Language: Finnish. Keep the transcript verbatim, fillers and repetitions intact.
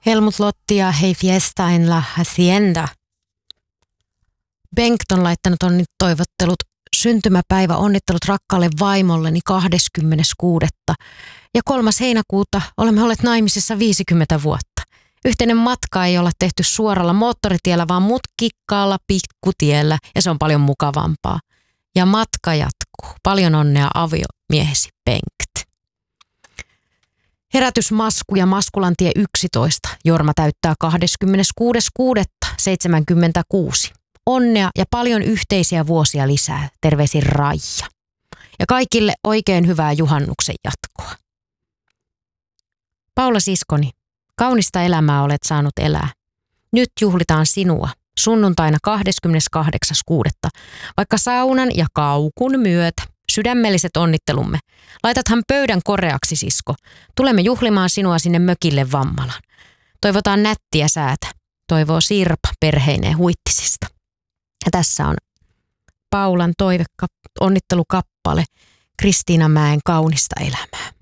Helmut Lotti ja Hei fiesta en la hacienda. Bengt on laittanut onnit toivottelut syntymäpäivä onnittelut rakkaalle vaimolleni kahdeskymmenes kuudetta ja kolmas heinäkuuta olemme olleet naimisissa viisikymmentä vuotta. Yhteinen matka ei olla tehty suoralla moottoritiellä, vaan mutkikkaalla pikkutiellä ja se on paljon mukavampaa. Ja matka jatkuu. Paljon onnea aviomiehesi Bengt. Herätysmasku ja Maskulantie yksitoista. Jorma täyttää kahdeskymmeneskuudes kuudetta seitsemänkymmentäkuusi. Onnea ja paljon yhteisiä vuosia lisää. Terveisin Raija. Ja kaikille oikein hyvää juhannuksen jatkoa. Paula siskoni, kaunista elämää olet saanut elää. Nyt juhlitaan sinua sunnuntaina kahdeskymmeneskahdeksas kuudetta Vaikka saunan ja kaukun myötä. Sydämelliset onnittelumme. Laitathan pöydän koreaksi, sisko. Tulemme juhlimaan sinua sinne mökille Vammalaan. Toivotaan nättiä säätä. Toivoo Sirpa perheineen Huittisista. Ja tässä on Paulan toivekka, onnittelukappale Kristiina Mäen Kaunista elämää.